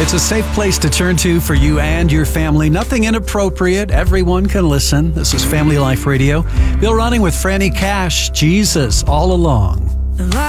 It's a safe place to turn to for you and your family. Nothing inappropriate. Everyone can listen. This is Family Life Radio. Bill Running with Franny Cash. Jesus all along.